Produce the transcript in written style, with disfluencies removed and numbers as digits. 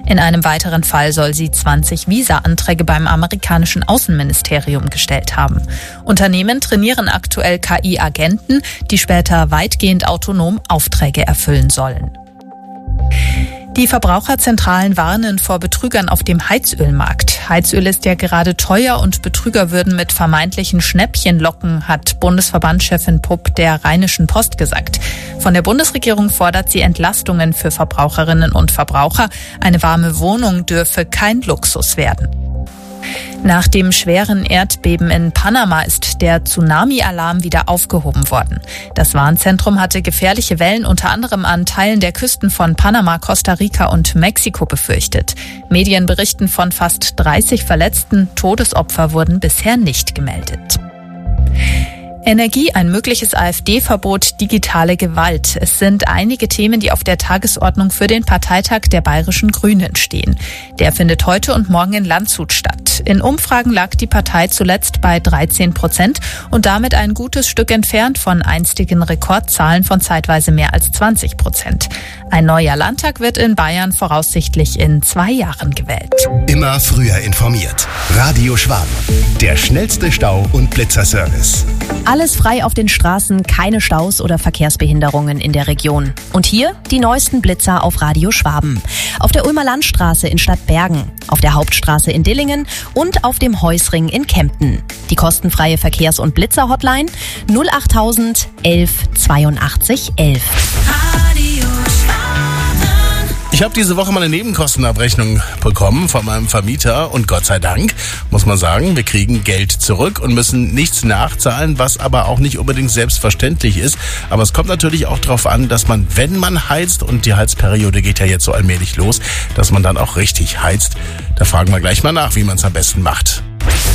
In einem weiteren Fall soll sie 20 Visa-Anträge beim amerikanischen Außenministerium gestellt haben. Unternehmen trainieren aktuell KI-Agenten, die später weitgehend autonom Aufträge erfüllen sollen. Die Verbraucherzentralen warnen vor Betrügern auf dem Heizölmarkt. Heizöl ist ja gerade teuer und Betrüger würden mit vermeintlichen Schnäppchen locken, hat Bundesverbandschefin Pupp der Rheinischen Post gesagt. Von der Bundesregierung fordert sie Entlastungen für Verbraucherinnen und Verbraucher. Eine warme Wohnung dürfe kein Luxus werden. Nach dem schweren Erdbeben in Panama ist der Tsunami-Alarm wieder aufgehoben worden. Das Warnzentrum hatte gefährliche Wellen unter anderem an Teilen der Küsten von Panama, Costa Rica und Mexiko befürchtet. Medien berichten von fast 30 Verletzten. Todesopfer wurden bisher nicht gemeldet. Energie, ein mögliches AfD-Verbot, digitale Gewalt. Es sind einige Themen, die auf der Tagesordnung für den Parteitag der Bayerischen Grünen stehen. Der findet heute und morgen in Landshut statt. In Umfragen lag die Partei zuletzt bei 13% und damit ein gutes Stück entfernt von einstigen Rekordzahlen von zeitweise mehr als 20%. Ein neuer Landtag wird in Bayern voraussichtlich in 2 Jahren gewählt. Immer früher informiert. Radio Schwaben, der schnellste Stau- und Blitzerservice. Alles frei auf den Straßen, keine Staus oder Verkehrsbehinderungen in der Region. Und hier die neuesten Blitzer auf Radio Schwaben. Auf der Ulmer Landstraße in Stadtbergen, auf der Hauptstraße in Dillingen und auf dem Heusring in Kempten. Die kostenfreie Verkehrs- und Blitzer-Hotline 08000 11 82 11. Ich habe diese Woche mal eine Nebenkostenabrechnung bekommen von meinem Vermieter und Gott sei Dank, muss man sagen, wir kriegen Geld zurück und müssen nichts nachzahlen, was aber auch nicht unbedingt selbstverständlich ist. Aber es kommt natürlich auch darauf an, dass man, wenn man heizt, und die Heizperiode geht ja jetzt so allmählich los, dass man dann auch richtig heizt. Da fragen wir gleich mal nach, wie man es am besten macht.